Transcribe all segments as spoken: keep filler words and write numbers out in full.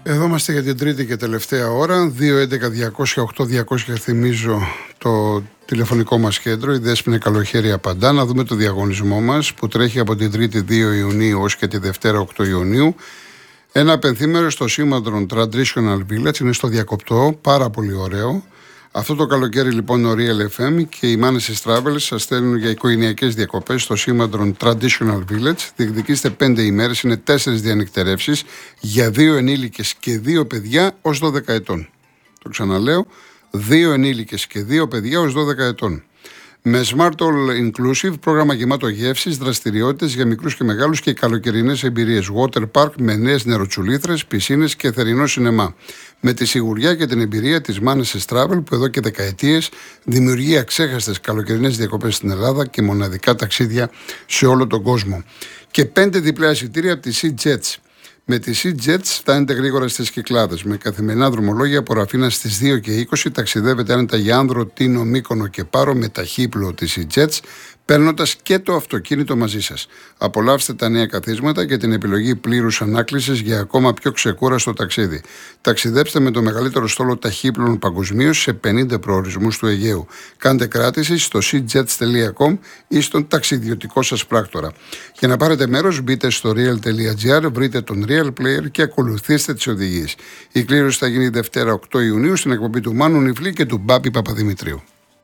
Εδώ είμαστε για την τρίτη και τελευταία ώρα. δύο έντεκα διακόσια οκτώ διακόσια θυμίζω το τηλεφωνικό μας κέντρο. Η Δέσποινα Καλοχέρη απαντά. Να δούμε το διαγωνισμό μας που τρέχει από την Τρίτη δύο Ιουνίου ως και τη Δευτέρα οκτώ Ιουνίου. Ένα πενθήμερο στο Σήμαντρον Traditional Village. Είναι στο Διακοπτό. Πάρα πολύ ωραίο. Αυτό το καλοκαίρι λοιπόν ο Real εφ εμ και οι Manessys Travels σας στέλνουν για οικογενειακές διακοπές στο Σήμαντρον Traditional Village. Διεκδικήστε πέντε ημέρες, είναι τέσσερις διανυκτερεύσεις για δύο ενήλικες και δύο παιδιά ως δώδεκα ετών. Το ξαναλέω, δύο ενήλικες και δύο παιδιά ως δώδεκα ετών. Με Smart All Inclusive, πρόγραμμα γεμάτο γεύσεις, δραστηριότητες για μικρούς και μεγάλους και καλοκαιρινές εμπειρίες. Water Park με νέες νεροτσουλήθρες, πισίνες και θερινό σινεμά. Με τη σιγουριά και την εμπειρία της Manessys Travel που εδώ και δεκαετίες δημιουργεί αξέχαστες καλοκαιρινές διακοπές στην Ελλάδα και μοναδικά ταξίδια σε όλο τον κόσμο. Και πέντε διπλά εισιτήρια από τη SeaJets. Με τη SeaJets φτάνετε γρήγορα στις Κυκλάδες. Με καθημερινά δρομολόγια από Ραφίνα στις δύο και είκοσι ταξιδεύετε άνετα για Άνδρο, Τίνο, Μύκονο και Πάρο με ταχύπλο της SeaJets, παίρνοντας και το αυτοκίνητο μαζί σας. Απολαύστε τα νέα καθίσματα και την επιλογή πλήρους ανάκλησης για ακόμα πιο ξεκούραστο ταξίδι. Ταξιδέψτε με το μεγαλύτερο στόλο ταχύπλων παγκοσμίως σε πενήντα προορισμούς του Αιγαίου. Κάντε κράτηση στο seajets τελεία com ή στον ταξιδιωτικό σας πράκτορα. Για να πάρετε μέρος, μπείτε στο real τελεία gr, βρείτε τον Real Player και ακολουθήστε τις οδηγίες. Η κλήρωση θα γίνει Δευτέρα οκτώ Ιουνίου στην εκπομπή του Μάνου Νιφλή και του Μπάπη Παπαδημητρίου.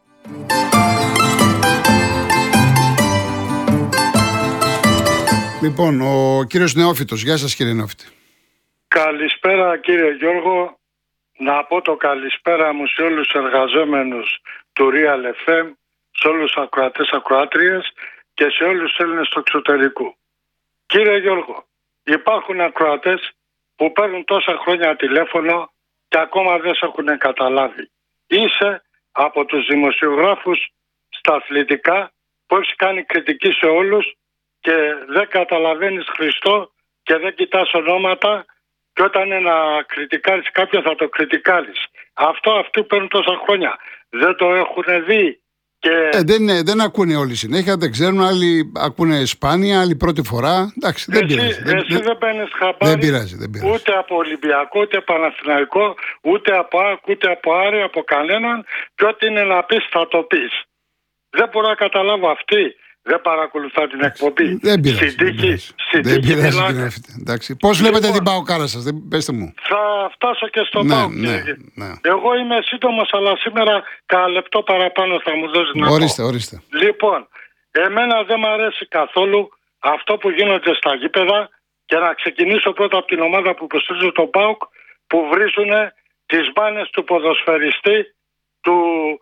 Λοιπόν, ο κύριος Νεόφυτος. Γεια σας κύριε Νεόφυτη. Καλησπέρα κύριε Γιώργο. Να πω το καλησπέρα μου σε όλους τους εργαζόμενους του Real εφ εμ, σε όλους τους ακροατές ακροάτριες και σε όλους τους Έλληνες του εξωτερικού. Κύριε Γιώργο, υπάρχουν ακροατές που παίρνουν τόσα χρόνια τηλέφωνο και ακόμα δεν σε έχουν καταλάβει. Είσαι από τους δημοσιογράφους στα αθλητικά που έχεις κάνει κριτική σε όλους και δεν καταλαβαίνεις Χριστό και δεν κοιτάς ονόματα και όταν είναι να κριτικάρεις κάποιον θα το κριτικάρεις. Αυτό αυτοί παίρνουν τόσα χρόνια. Δεν το έχουν δει. Και... Ε, δεν, δεν ακούνε όλοι συνέχεια, δεν ξέρουν, άλλοι ακούνε σπάνια, άλλοι πρώτη φορά. Εντάξει, δεν εσύ, πειράζει. Εσύ δεν, δεν, δεν παίρνεις χαμπάρι δεν πειράζει, δεν πειράζει. Ούτε από Ολυμπιακό, ούτε Παναθηναϊκό, ούτε από ΑΚ, ούτε από Άρη, από κανέναν και ό,τι είναι να πεις θα το πεις. Δεν μπορώ να καταλάβω αυτοί. Δεν παρακολουθά την εκπομπή. Δεν πειράζει. Συντύχη, δεν πειράζει. Εντάξει. Πώς λοιπόν, βλέπετε την ΠΑΟΚάρα σας, δεν, πέστε μου. Θα φτάσω και στο ναι, ΠΑΟΚ. Ναι, ναι. Εγώ είμαι σύντομος, αλλά σήμερα κάνα λεπτό παραπάνω θα μου δώσει να ορίστε, πω. Ορίστε. Λοιπόν, εμένα δεν μου αρέσει καθόλου αυτό που γίνονται στα γήπεδα και να ξεκινήσω πρώτα από την ομάδα που υποστηρίζω τον ΠΑΟΚ που βρίζουν τις μπάνες του ποδοσφαιριστή του...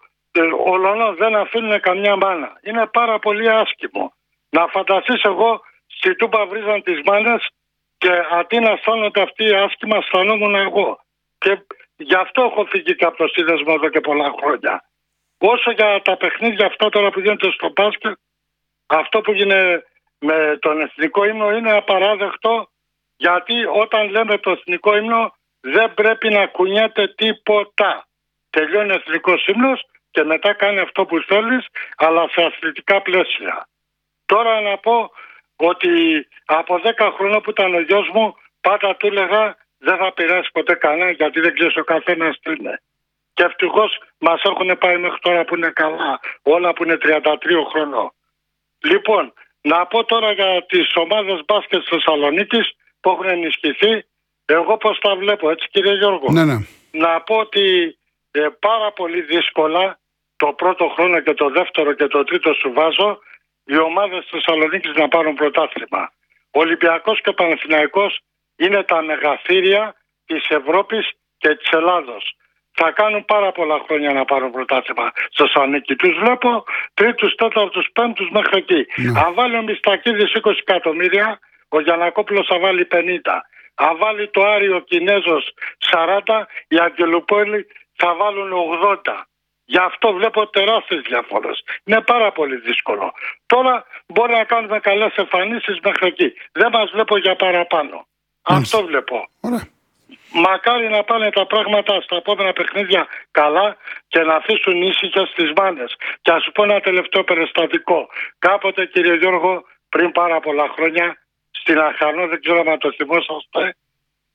Ολονό δεν αφήνουν καμιά μάνα. Είναι πάρα πολύ άσχημο. Να φανταστείς εγώ στη Τούμπα βρίζαν τις μάνες και αντί να αισθάνονται αυτοί άσχημα αισθανόμουν εγώ. Και γι' αυτό έχω φύγει και από το σύνδεσμο εδώ και πολλά χρόνια. Όσο για τα παιχνίδια αυτά τώρα που γίνονται στο μπάσκετ, αυτό που γίνεται με τον εθνικό ύμνο είναι απαράδεκτο, γιατί όταν λέμε το εθνικό ύμνο δεν πρέπει να κουνιέται τίποτα. Τελειώνει ο εθνικός ύμνος και μετά κάνει αυτό που θέλεις, αλλά σε αθλητικά πλαίσια. Τώρα να πω ότι από δέκα χρόνια που ήταν ο γιος μου, πάντα του έλεγα δεν θα πειράσει ποτέ κανένα γιατί δεν ξέρεις ο καθένας τι είναι. Και ευτυχώς μας έχουν πάει μέχρι τώρα που είναι καλά, όλα που είναι τριάντα τρία χρονών. Λοιπόν, να πω τώρα για τις ομάδες μπάσκετ της Θεσσαλονίκης που έχουν ενισχυθεί, εγώ πώς τα βλέπω, έτσι κύριε Γιώργο. Ναι, ναι. Να πω ότι ε, πάρα πολύ δύσκολα το πρώτο χρόνο και το δεύτερο και το τρίτο σου βάζω οι ομάδες της Θεσσαλονίκης να πάρουν πρωτάθλημα. Ο Ολυμπιακός και ο Παναθηναϊκός είναι τα μεγαθύρια της Ευρώπης και της Ελλάδος. Θα κάνουν πάρα πολλά χρόνια να πάρουν πρωτάθλημα στο Θεσσαλονίκη. Τους βλέπω τρίτους, τέταρτους, πέμπτους μέχρι εκεί. Ναι. Αν βάλει ο Μιστακίδης είκοσι εκατομμύρια, ο Γιαννακόπουλος θα βάλει πενήντα. Αν βάλει το Άρη ο Κινέζος σαράντα, οι Αγγελουπόλοι θα βάλουν ογδόντα. Γι' αυτό βλέπω τεράστιες διαφορές. Είναι πάρα πολύ δύσκολο. Τώρα μπορεί να κάνουμε καλές εμφανίσεις μέχρι εκεί. Δεν μας βλέπω για παραπάνω. Μάλιστα. Αυτό βλέπω. Ωραία. Μακάρι να πάνε τα πράγματα στα επόμενα παιχνίδια καλά και να αφήσουν ήσυχες τις μάνες. Και ας σου πω ένα τελευταίο περιστατικό. Κάποτε κύριε Γιώργο, πριν πάρα πολλά χρόνια, στην Αχανό, δεν ξέρω αν το θυμόσαστε,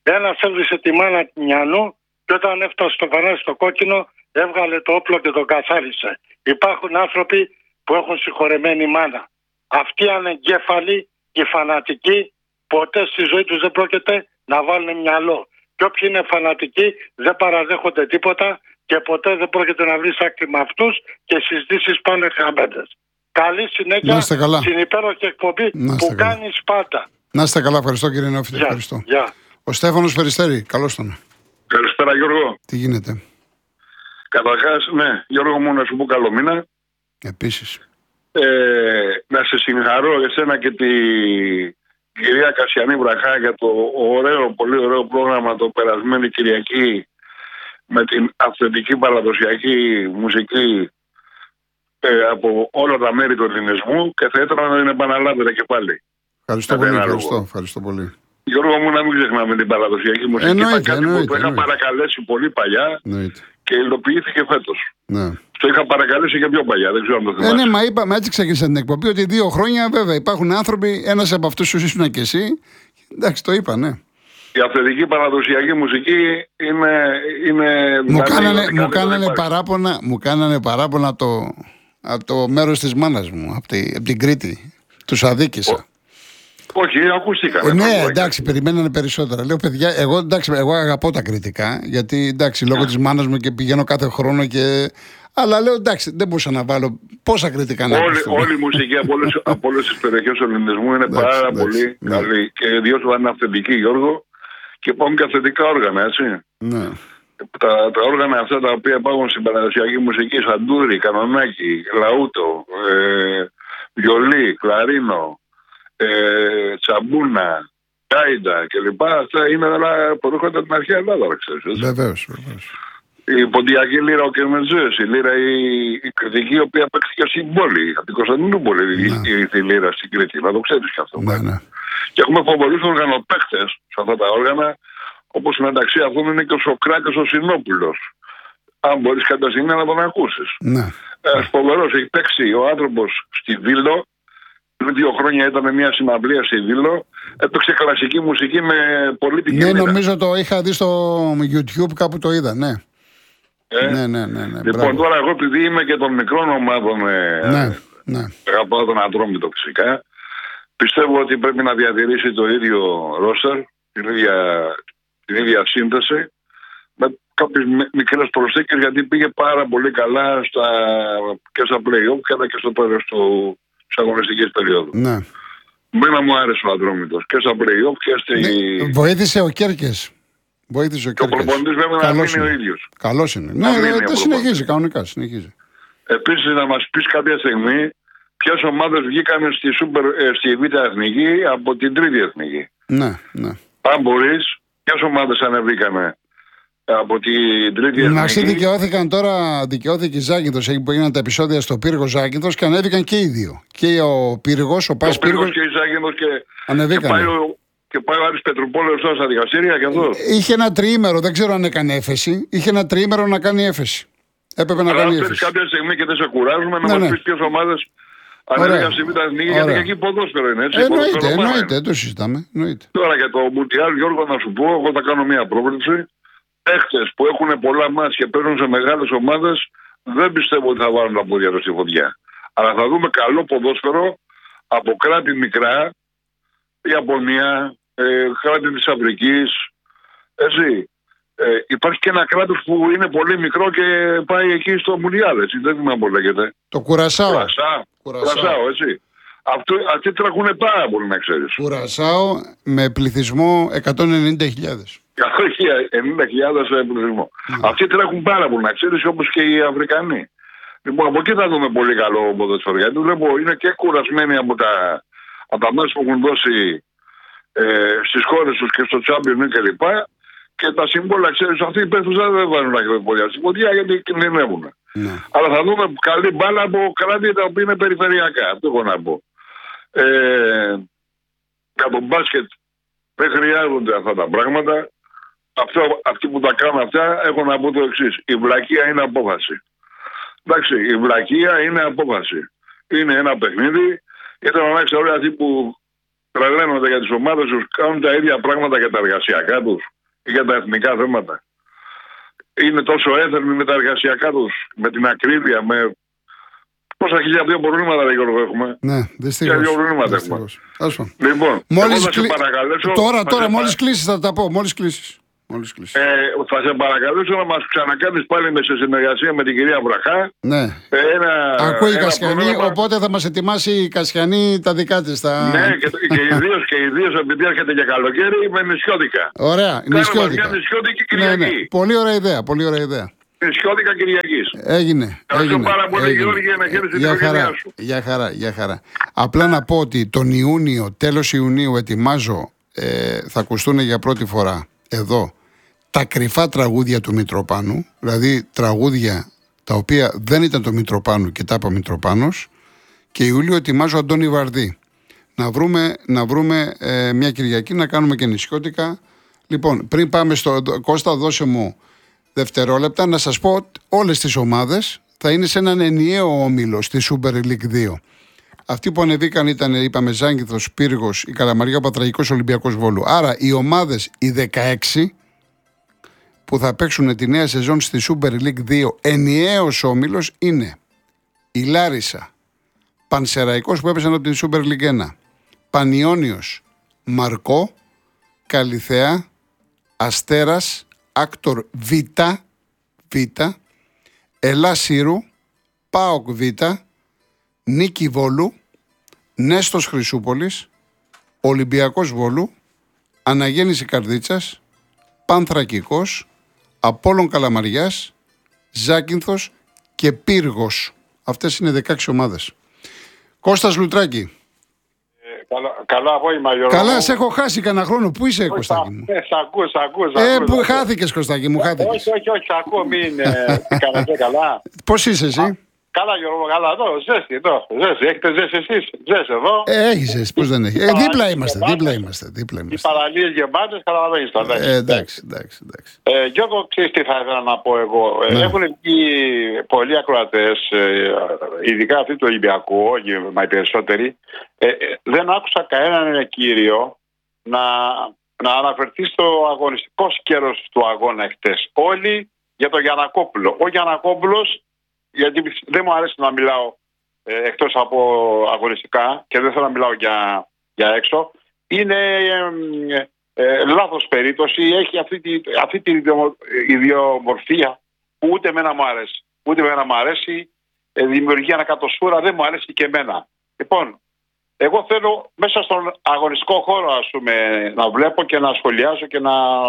Ένας έβρισε τη μάνα του Μιανού και όταν έφτασε στο φανάρι στο κόκκινο έβγαλε το όπλο και τον καθάρισε. Υπάρχουν άνθρωποι που έχουν συγχωρεμένη μάνα. Αυτοί οι ανεγκέφαλοι και οι φανατικοί ποτέ στη ζωή τους δεν πρόκειται να βάλουν μυαλό. Και όποιοι είναι φανατικοί δεν παραδέχονται τίποτα και ποτέ δεν πρόκειται να βρεις άκρη με αυτούς και συζητήσεις πάνε χαμένες. Καλή συνέχεια στην υπέροχη εκπομπή που κάνεις πάντα. Να είστε καλά, ευχαριστώ κύριε Νεόφιτε. Ευχαριστώ. Yeah. Ο Στέφανος Περιστέρη, καλώς τον. Καλησπέρα Γιώργο. Τι γίνεται? Καταρχάς, ναι, Γιώργο μου να σου πω καλό μήνα. Επίσης. Ε, να σε συγχαρώ εσένα και τη κυρία Κασιανή Βραχά για το ωραίο, πολύ ωραίο πρόγραμμα το περασμένη Κυριακή με την αυθεντική παραδοσιακή μουσική ε, από όλα τα μέρη του ελληνισμού και θα ήθελα να την επαναλάβετε και πάλι. Ευχαριστώ πολύ, ευχαριστώ, ευχαριστώ πολύ. Γιώργο μου, να μην ξεχνάμε την παραδοσιακή μουσική. Εννοείται, κάτι εννοείται, που το είχα εννοείται. παρακαλέσει πολύ παλιά Εννοείται. και υλοποιήθηκε φέτος. Ναι. Το είχα παρακαλέσει και πιο παλιά, δεν ξέρω αν το θυμάσαι. Ε, ναι, μα είπαμε, έτσι ξεκίνησα την εκπομπή, ότι δύο χρόνια βέβαια υπάρχουν άνθρωποι, ένας από αυτούς σου ήσουν και εσύ. Εντάξει, το είπα, ναι. Η αυθεντική παραδοσιακή μουσική είναι. είναι Μου δηλαδή, κάνανε, είναι μου κάτι κάνανε που παράπονα, μου κάνανε παράπονα από το, από το μέρος της μάνας μου, από, τη, από την Κρήτη. Τους αδίκησα. Όχι, ακούστηκαν. Ε, ναι, εντάξει, περιμένανε περισσότερα. Λέω, παιδιά, εγώ, εντάξει, εγώ αγαπώ τα κριτικά, γιατί εντάξει, λόγω της μάνας μου και πηγαίνω κάθε χρόνο και. Αλλά λέω, εντάξει, δεν μπορούσα να βάλω πόσα κριτικά να Όλη, όλη η μουσική από όλες, από όλες τις περιοχές του ελληνισμού είναι εντάξει, πάρα εντάξει, πολύ ναι. καλή. Και ιδίως όταν είναι αυθεντική, Γιώργο, και υπάρχουν και αυθεντικά όργανα, έτσι. Ναι. Τα, τα όργανα αυτά τα οποία υπάρχουν στην παραδοσιακή μουσική, σαντούρι, κανονάκι, λαούτο, ε, βιολί, κλαρίνο, ε, τσαμπούνα, κάιντα κλπ. Αυτά είναι όλα που έρχονται από την αρχαία Ελλάδα, ξέρεις. Βεβαίως, βεβαίως. Η ποντιακή λύρα, ο Κερμετζές, η λύρα η, η κριτική, η οποία παίχτηκε στην πόλη, από την Κωνσταντινούπολη, Ναι. η, η λύρα στην Κρήτη, να το ξέρεις και αυτό. Ναι, ναι. Και έχουμε φοβερούς οργανοπαίχτες σε αυτά τα όργανα, όπως μεταξύ αυτών είναι και ο Σοκράτης ο Συνόπουλος. Αν μπορείς κατά στιγμή να τον ακούσεις. Ναι. Ένας φοβερός, έχει παίξει ο άνθρωπος στη Βήλο. Πριν δύο χρόνια ήταν μια συναυλία στη Βήλο. Έπαιξε κλασική μουσική με πολύτιμη Ναι, μοίρα. νομίζω το είχα δει στο YouTube, κάπου το είδα, ναι. Ε, Ναι, ναι, ναι, ναι. Λοιπόν, μπράβο. τώρα εγώ επειδή είμαι και των μικρών ομάδων, ε, Ναι, ναι. αγαπάω τον Ατρόμητο φυσικά, πιστεύω ότι πρέπει να διατηρήσει το ίδιο ρόστερ, την ίδια, την ίδια σύνθεση, με κάποιες μικρές προσθήκες, γιατί πήγε πάρα πολύ καλά στα, και στα play-off αλλά και στο τέλος του της αγωνιστικής περίοδου. Ναι. Μένα μου άρεσε ο Ατρόμητος και στα play-off και στη... Ναι, βοήθησε ο Κέρκες. Βοήθησε ο Και ο Κέρκες. προπονητής βέβαια να Καλός μείνει ο είναι. ίδιος. Καλός είναι. Να Ναι, μείνει ο ναι, προπονητής. συνεχίζει, κανονικά συνεχίζει. Επίσης να μας πεις κάποια στιγμή ποιες ομάδες βγήκαν στη, Super, ε, στη Β' Εθνική από την Τρίτη Εθνική. Ναι, ναι. Αν μπορείς, ποιες ομάδες ανεβήκανε από την Τρίτη Εντάξει, Εθνική. δικαιώθηκαν τώρα, δικαιώθηκε η Ζάκυνθος, εκεί που έγιναν τα επεισόδια στο Πύργο Ζάκυνθος και ανέβηκαν και οι δύο. Και ο Πύργος, ο Πας Ο Πύργος Πύργος, και η Ζάκυνθος και, και, ανεβήκανε. πάει ο, και πάει ο Άρης Πετρουπόλεως τώρα στα δικαστήρια και αυτό. Είχε ένα τριήμερο, δεν ξέρω αν έκανε έφεση. Είχε ένα τριήμερο να κάνει έφεση. Έπρεπε να Αλλά κάνει αν θέλεις έφεση. κάποια στιγμή και δεν σε κουράζουμε να Ναι, μας ναι. πεις ποιες ομάδες Ωραία. ανέβηκαν στη Β' Εθνική, γιατί Ωραία. και εκεί ποδόσφαιρο είναι, έτσι. Εννοείται, ποδόσφαιρο ομάδα εννοείται, είναι. το συζητάμε. Εννοείται. Τώρα για το Μουντιάλ, Γιώργο, να σου πω, εγώ θα κάνω μια πρόβλεψη. Παίχτες που έχουν πολλά μάτς και παίρνουν σε μεγάλες ομάδες, δεν πιστεύω ότι θα βάλουν τα πόδια τους στη φωτιά. Αλλά θα δούμε καλό ποδόσφαιρο από κράτη μικρά, Ιαπωνία, ε, κράτη της Αφρικής, έτσι. Ε, υπάρχει και ένα κράτος που είναι πολύ μικρό και πάει εκεί στο Μουντιάλ, έτσι. Δεν θυμάμαι πώς λέγεται. Το Κουρασάο. Κουρασάο, Κουρασάο. Κουρασάο, έτσι. Αυτό, αυτοί τρέχουν πάρα πολύ, να ξέρεις. Κουρασάο με πληθυσμό εκατόν ενενήντα χιλιάδες. ενενήντα χιλιάδες πληθυσμό. Αυτοί τρέχουν πάρα πολύ, να ξέρεις, όπως και οι Αφρικανοί. Λοιπόν, από εκεί θα δούμε πολύ καλό ποδοσφαίρο. Γιατί βλέπω είναι και κουρασμένοι από τα, από τα μάτς που έχουν δώσει ε, στις χώρες τους και στο Champions League κλπ. Και τα σύμβολα, ξέρεις, αυτοί οι παίκτες δεν βάζουν τα πόδια στη φωτιά γιατί κινδυνεύουν. Ναι. Αλλά θα δούμε καλή μπάλα από κράτη τα οποία είναι περιφερειακά. Αυτό έχω να πω. Ε, για τον μπάσκετ δεν χρειάζονται αυτά τα πράγματα. Αυτό, αυτοί που τα κάνουν αυτά έχω να πω το εξής. Η βλακεία είναι απόφαση. Εντάξει, η βλακεία είναι απόφαση. Είναι ένα παιχνίδι. Ήθελα να ξέρω όλοι αυτοί που τρελαίνονται για τις ομάδες τους, κάνουν τα ίδια πράγματα για τα εργασιακά τους. για τα εθνικά θέματα. Είναι τόσο έθερμοι με τα εργασιακά τους, με την ακρίβεια, με πόσα χιλιά δύο προβλήματα, Γιώργο, έχουμε. Ναι, δυστυχώς. δύο προβλήματα έχουμε. Λοιπόν, μόλις κλει... παρακαλέσω, τώρα, τώρα, μόλις κλείσεις θα τα πω, μόλις κλείσεις. Μόλις κλείσεις. Ε, θα σε παρακαλέσω να μας ξανακάνεις πάλι με σε συνεργασία με την κυρία Βραχά. Ναι. Ένα, ακούει η ένα Κασιανή, πρόγραμμα... οπότε θα μας ετοιμάσει η Κασιανή τα δικά της. Τα... Ναι, και, και ιδίως και ιδίως επειδή έρχεται και καλοκαίρι με νησιώτικα. Ωραία, νησιώτικα. Μια νησιώτικη Κυριακή. Ναι, ναι. Πολύ ωραία ιδέα, πολύ ωραία ιδέα. Νησιώτικα Κυριακής. Έγινε. Ευχαριστώ πάρα πολύ, Γιώργη, για να χαίρεσαι την οικογένειά σου. Για χαρά, για χαρά. Απλά να πω ότι τον Ιούνιο, τέλος Ιουνίου, ετοιμάζω, ε, θα ακουστούν για πρώτη φορά εδώ τα κρυφά τραγούδια του Μητροπάνου, δηλαδή τραγούδια τα οποία δεν ήταν το Μητροπάνου και τα είπα Μητροπάνος, και Ιούλιο ετοιμάζω Αντώνη Βαρδί. Να βρούμε, να βρούμε ε, μια Κυριακή να κάνουμε και νησιώτικα. Λοιπόν, πριν πάμε στο Κώστα, δώσε μου δευτερόλεπτα να σας πω ότι όλες τις ομάδες θα είναι σε έναν ενιαίο όμιλο στη Super League δύο. Αυτοί που ανεβήκαν ήταν, είπαμε, Ζάγκηθος, Πύργος, η Καλαμαριά, ο Πατραγικός, Ολυμπιακός Βόλου. Άρα οι ομάδες, οι δεκαέξι που θα παίξουν τη νέα σεζόν στη Super League δύο, ενιαίος όμιλος, είναι η Λάρισα, Πανσεραϊκός που έπαιζαν από την Super League ένα, Πανιώνιος, Μαρκό, Καλιθέα, Αστέρας, Άκτορ Β, Β, Ελλάς Σύρου, ΠΑΟΚ Β, Νίκη Βόλου, Νέστος Χρυσούπολης, Ολυμπιακός Βόλου, Αναγέννηση Καρδίτσας, Πανθρακικός, Απόλλων Καλαμαριάς, Ζάκυνθος και Πύργος. Αυτές είναι δεκαέξι ομάδες. Κώστας Λουτράκη. Καλό, καλό απόγευμα, Γιώργο. Καλά, σε έχω χάσει κανένα χρόνο. Πού είσαι, Κωστάκη μου? Ε, σ' ακούω, σ' ακούω. Ε, που χάθηκες, Κωστάκη μου, χάθηκες. Όχι, όχι, όχι, σ' ακούω, μην κάνετε καλά. Πώς είσαι εσύ? Καλά, Γιώργο, καλά, εδώ, ζέστη, εδώ, ζέστη. Έχετε ζέστη εσείς, ζέστη εδώ. Ε, έχεις ζέστη, πώς δεν έχει. Ε, δίπλα είμαστε, δίπλα είμαστε, δίπλα Οι είμαστε. παραλίες γεμάτες, καταλαβαίνεις το. Ε, εντάξει, εντάξει, εντάξει. Ε, Γιώργο, ξέρεις τι θα ήθελα να πω εγώ. Ναι. Ε, έχουν βγει πολλοί ακροατές, ε, ειδικά αυτοί του Ολυμπιακού, όχι μα οι περισσότεροι. Ε, ε, δεν άκουσα κανέναν κύριο να, να αναφερθεί στο αγωνιστικό σκέλος του αγώνα χτες. Όλοι για τον Γιαννακόπουλο. Ο Γιαννακόπουλος, γιατί δεν μου αρέσει να μιλάω ε, εκτός από αγωνιστικά και δεν θέλω να μιλάω για, για έξω, είναι ε, ε, λάθος περίπτωση. Έχει αυτή, τη, αυτή την ιδιομορφία που ούτε εμένα μου αρέσει. Ούτε εμένα μου αρέσει, ε, δημιουργεί ανακατοσούρα, δεν μου αρέσει και εμένα. Λοιπόν, εγώ θέλω μέσα στον αγωνιστικό χώρο, ας πούμε, να βλέπω και να σχολιάζω και να,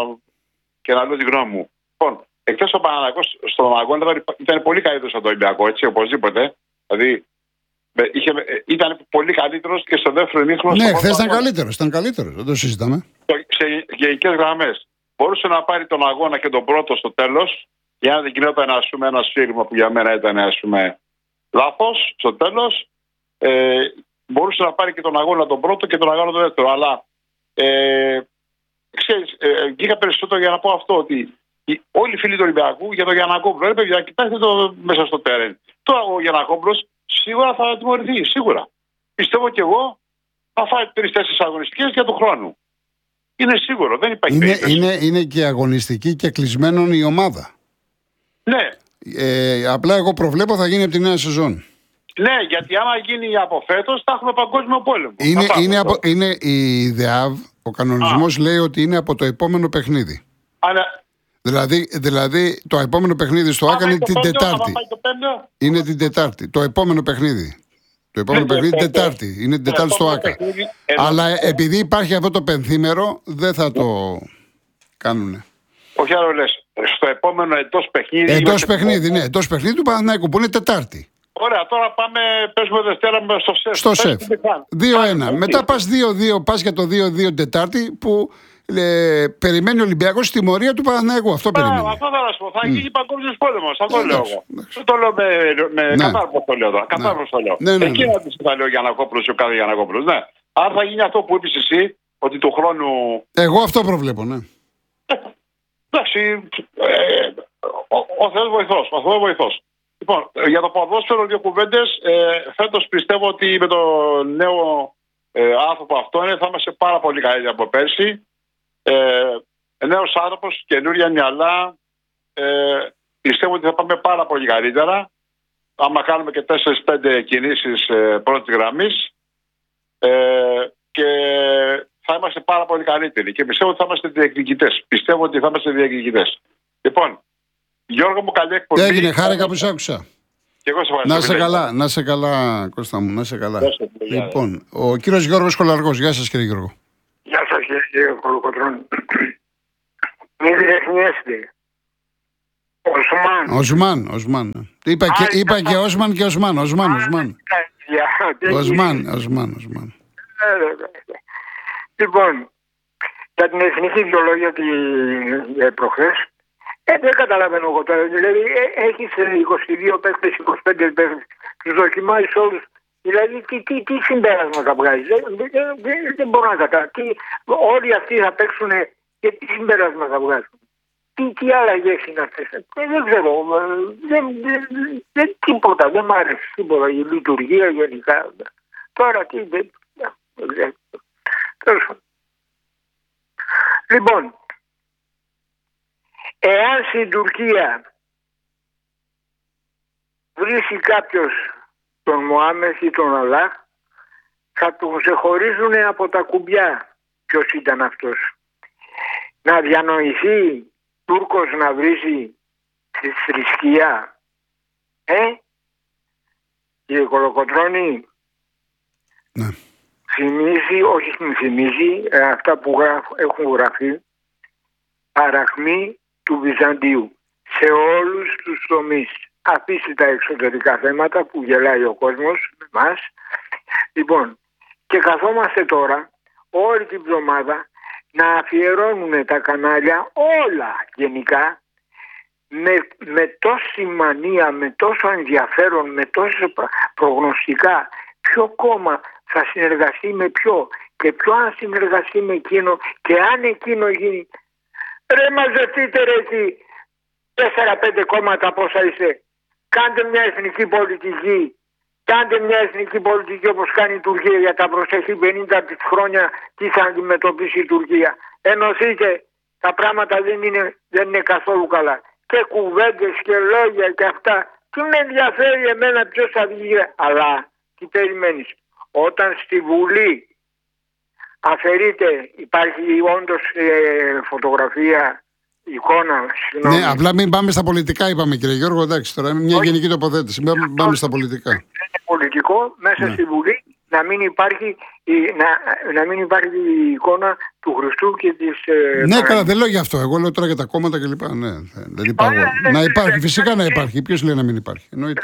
και να λέω τη γνώμη μου. Λοιπόν, εκτός ο Παναθηναϊκός στον αγώνα ήταν πολύ καλύτερος από τον Ολυμπιακό, έτσι, οπωσδήποτε. Δηλαδή, είχε, ήταν πολύ καλύτερος και στο δεύτερο ημίχρονο. Ναι, χθες ήταν καλύτερος, ήταν καλύτερος, δεν το συζητάμε. Σε γενικές γραμμές. Μπορούσε να πάρει τον αγώνα και τον πρώτο στο τέλος, για να δεν γινόταν, ας πούμε, ένα σφύριγμα που για μένα ήταν, ας πούμε, λάθος στο τέλος. Ε, μπορούσε να πάρει και τον αγώνα τον πρώτο και τον αγώνα τον δεύτερο. Αλλά ε, ξέρεις, ε, βγήκα περισσότερο για να πω αυτό, ότι όλοι οι φίλοι του Ολυμπιακού για τον Γιαννακόπουλο. Ρε παιδιά, κοιτάξτε το μέσα στο τέρεν. Τώρα ο Γιαννακόπουλος σίγουρα θα τιμωρηθεί. Σίγουρα. Πιστεύω κι εγώ θα φάει τρεις-τέσσερις αγωνιστικές για τον χρόνο. Είναι σίγουρο, δεν υπάρχει είναι, περίπτωση. είναι, είναι και αγωνιστική και κλεισμένον η ομάδα. Ναι. Ε, απλά εγώ προβλέπω θα γίνει από τη νέα σεζόν. Ναι, γιατί άμα γίνει από φέτος θα έχουμε παγκόσμιο πόλεμο. Είναι, είναι, από, είναι η ΔΕΑΒ, ο κανονισμός λέει ότι είναι από το επόμενο παιχνίδι. Αλλά... Δηλαδή, δηλαδή το επόμενο παιχνίδι στο ΆΚΑ είναι την πέμπτο, Τετάρτη. Είναι την Τετάρτη. Το επόμενο παιχνίδι. Το επόμενο Ναι, παιχνίδι ναι, την Τετάρτη. Είναι την ναι, Τετάρτη στο το ΆΚΑ. παιχνίδι, Αλλά επειδή υπάρχει αυτό το πενθήμερο, δεν θα το κάνουνε. Όχι άλλο λες. Στο επόμενο εντός παιχνίδι. Εντός παιχνίδι, ναι. Εντός παιχνίδι του Παναθηναϊκού που είναι Τετάρτη. Ωραία, τώρα πάμε, παίζουμε Δευτέρα στο ΣΕΦ. Στο ΣΕΦ. δύο ένα. Μετά πας δύο δύο, πας για το δύο δύο Τετάρτη που ε, περιμένει ο Ολυμπιακός στη τιμωρία του Παναθηναϊκού. Αυτό περιμένει. Α, αυτό θα σου πω. Θα mm. γίνει παγκόσμιος πόλεμος. Αυτό εντάξει, λέω εγώ. εντάξει. Δεν το λέω με, με ναι. κατάρροπο το λέω τώρα. Κατάρροπο το λέω. Ναι, ναι, Εκεί ναι. να της θα λέω Γιαννακόπουλος ή ο κάθε Γιαννακόπουλος. Ναι. Αν θα γίνει αυτό που είπες εσύ, ότι του χρόνου. Εγώ αυτό προβλέπω, ναι. Εντάξει. Ε, ο, ο Θεός βοηθός. Ο Θεός βοηθός. Λοιπόν, για το ποδόσφαιρο δύο κουβέντες. Ε, φέτος πιστεύω ότι με το νέο ε, άνθρωπο αυτό είναι, θα είμαστε πάρα πολύ καλύτεροι από πέρσι. Ε, νέος άνθρωπος, καινούρια μυαλά. Ε, πιστεύω ότι θα πάμε πάρα πολύ καλύτερα. Άμα κάνουμε και τέσσερις πέντε κινήσεις ε, πρώτης γραμμής ε, και θα είμαστε πάρα πολύ καλύτεροι. Και πιστεύω ότι θα είμαστε διεκδικητές. Πιστεύω ότι θα είμαστε διεκδικητές. Λοιπόν, Γιώργο μου, καλή εκπομπή. Έγινε, χάρηκα που σ' άκουσα. Και εγώ σε να σε καλά, να σε καλά, Κώστα μου, να σε καλά. Λοιπόν, ο κύριος Γιώργος Κολαργός. Γεια σας, κύριε Γιώργο. Γεια σας, κύριε Κολοκοτρώνη. Μην διεθνιέστε. Οσμάν. Οσμάν, Οσμάν. Είπα και, είπα και Οσμάν και Οσμάν, Οσμάν, Οσμάν. Οσμάν, Οσμάν, Οσμάν. Λοιπόν, για την εθνική βιολόγια τη προχθές, ε, δεν καταλαβαίνω εγώ τώρα. Δηλαδή, ε, έχεις είκοσι δύο παίκτες, είκοσι πέντε παίκτες, τους δοκιμάζεις όλους. Δηλαδή, τι, τι, τι συμπέρασμα βγάζεις. Δεν, δεν, δεν, δεν μπορώ να καταλάβω. Όλοι αυτοί θα παίξουν και τι συμπέρασμα θα βγάζουν. Τι, τι αλλαγές είναι αυτές. Ε, δεν ξέρω. Δεν, δεν, δεν, τίποτα. Δεν μ' άρεσε τίποτα. Η λειτουργία γενικά. Τώρα τι. Δεν, δεν ξέρω. Τέλος. Λοιπόν, εάν στην Τουρκία βρίσκει κάποιος τον Μωάμεθ ή τον Αλλάχ, θα τον ξεχωρίζουν από τα κουμπιά ποιος ήταν αυτός. Να διανοηθεί Τούρκος να βρίζει τη θρησκεία. Ε, κύριε Κολοκοτρώνη, ναι. Θυμίζει, όχι θυμίζει, ε, αυτά που γράφ, έχουν γραφεί, παραχμή του Βυζαντίου σε όλους τους τομείς. Αφήστε τα εξωτερικά θέματα που γελάει ο κόσμος με εμάς. Λοιπόν, και καθόμαστε τώρα όλη την εβδομάδα να αφιερώνουν τα κανάλια όλα γενικά με, με τόση μανία, με τόσο ενδιαφέρον, με τόσο προγνωστικά ποιο κόμμα θα συνεργαστεί με ποιο και ποιο αν συνεργαστεί με εκείνο και αν εκείνο γίνει. Ρε μαζευτείτε ρε εκεί τέσσερα πέντε κόμματα πόσα είστε. Κάντε μια εθνική πολιτική. Κάντε μια εθνική πολιτική όπως κάνει η Τουρκία για τα προσεχή πενήντα χρόνια τι θα αντιμετωπίσει η Τουρκία. Ενωθείτε. Τα πράγματα δεν είναι, δεν είναι καθόλου καλά. Και κουβέντες και λόγια και αυτά. Τι με ενδιαφέρει εμένα ποιος θα βγει. Αλλά τι περιμένεις. Όταν στη Βουλή αφαιρείται, υπάρχει όντως ε, φωτογραφία, εικόνα, συγγνώμη. Ναι, απλά μην πάμε στα πολιτικά, είπαμε κύριε Γιώργο, εντάξει τώρα, μια όχι, γενική τοποθέτηση, μην πάμε, πάμε στα πολιτικά. Είναι πολιτικό, μέσα ναι. στη Βουλή να μην υπάρχει, να, να μην υπάρχει η εικόνα του Χριστού και της... Ε, ναι, καλά, δεν λέω γι' αυτό, εγώ λέω τώρα για τα κόμματα κλπ. Ναι, δεν υπάρχει. Ναι, να υπάρχει, φυσικά να υπάρχει, ποιος λέει να μην υπάρχει, εννοείται.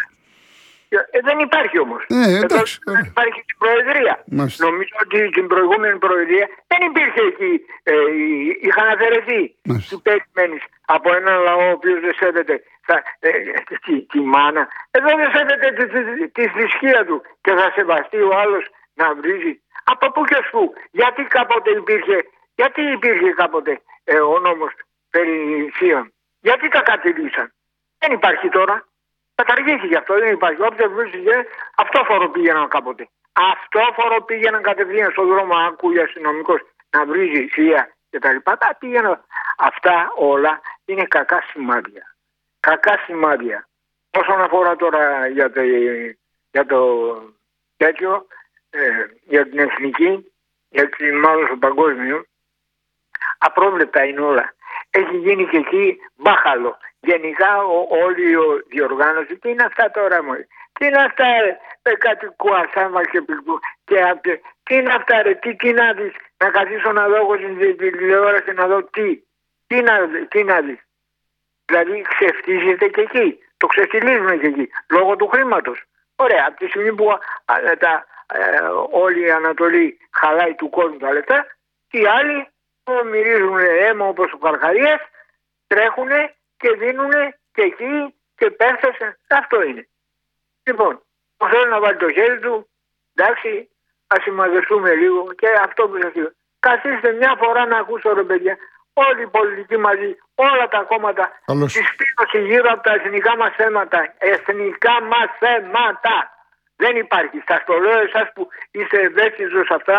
Ε, δεν υπάρχει όμως. Ε, εντάξει, Εδώ δεν υπάρχει την Προεδρία. Μάλιστα. Νομίζω ότι την προηγούμενη Προεδρία δεν υπήρχε εκεί. Ε, είχαν αφαιρεθεί. Τι περιμένεις από έναν λαό ο οποίος δεν σέβεται θα, ε, τη, τη μάνα. Εδώ δεν σέβεται τη, τη, τη θρησκεία του και θα σεβαστεί ο άλλος να βρίζει. Από πού και πού. Γιατί κάποτε υπήρχε, γιατί υπήρχε κάποτε ε, ο νόμος περί θείων. Γιατί τα κατηργήσαν. Δεν υπάρχει τώρα. Καταργήθηκε αυτό, δεν υπάρχει. Όποιος βρίσκεται, αυτόφορο πήγαιναν κάποτε. Αυτόφορο πήγαιναν κατευθείαν στον δρόμο, άκουγε αστυνομικός να βρίζει θεία κτλ. Τα πήγαιναν. Αυτά όλα είναι κακά σημάδια. Κακά σημάδια. Όσον αφορά τώρα για το, για το τέτοιο, ε, για την εθνική, για την μάλλον στο παγκόσμιο, απρόβλεπτα είναι όλα. Έχει γίνει και εκεί μπάχαλο. Γενικά ο, όλη η διοργάνωση, τι είναι αυτά τώρα μόλι. Τι είναι αυτά ρε, κάτι κουασάμα και πικού. Και, τι είναι αυτά ρε, τι, τι να δεις. Να καθίσω να δω εγώ στην τηλεόραση να δω τι. Τι να, τι να δεις. Δηλαδή ξεφτίζεται και εκεί. Το ξεφτιλίζουμε και εκεί. Λόγω του χρήματος. Ωραία, από τη στιγμή που α, τα, ε, όλη η Ανατολή χαλάει του κόσμου τα λεφτά, οι άλλοι που μυρίζουν αίμα όπως ο Καρχαρίας τρέχουν και δίνουν και εκεί και πέφτασαν. Αυτό είναι. Λοιπόν, που θέλει να βάλει το χέρι του, εντάξει, ας συμμαζευτούμε λίγο και αυτό που σας είπα. Καθίστε μια φορά να ακούσω ρε παιδιά, όλοι οι πολιτικοί μαζί, όλα τα κόμματα, τη σπίωση γύρω από τα εθνικά μας θέματα. Εθνικά μας θέματα. Δεν υπάρχει. Σας το λέω εσάς που είστε ευαίσθητος αυτά,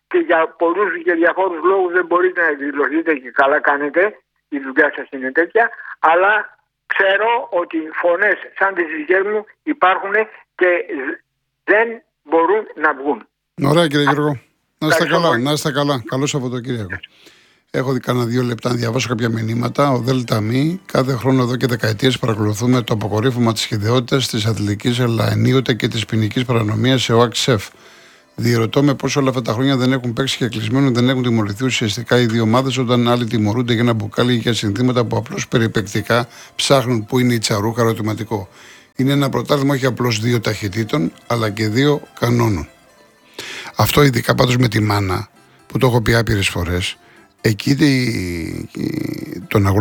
και για πολλούς και διαφόρους λόγους δεν μπορείτε να εκδηλωθείτε και καλά κάνετε, η δουλειά σας είναι τέτοια, αλλά ξέρω ότι φωνές σαν τις δικές μου υπάρχουν και δεν μπορούν να βγουν. Ωραία κύριε Γιώργο. Να είστε καλά, να είστε καλά. Καλό Σαββατοκύριακο. Έχω δει κανένα δύο λεπτά να διαβάσω κάποια μηνύματα. Ο Δέλτα Μη, κάθε χρόνο εδώ και δεκαετίες παρακολουθούμε το αποκορύφωμα της χυδαιότητας, της αθλητικής αλλά ενίοτε και της ποινικής παρανομίας σε ΟΑΚΣΕΦ. Διερωτώ με πώς όλα αυτά τα χρόνια δεν έχουν παίξει και κλεισμένου, δεν έχουν τιμωρηθεί ουσιαστικά οι δύο ομάδες, όταν άλλοι τιμωρούνται για ένα μπουκάλι ή για συνθήματα που απλώς περιπεκτικά ψάχνουν που είναι η τσαρούχα. Ερωτηματικό. Είναι ένα πρωτάθλημα όχι απλώς δύο ταχυτήτων, αλλά και δύο κανόνων. Αυτό ειδικά πάντως με τη μάνα, που το έχω πει άπειρες φορές, εκεί τον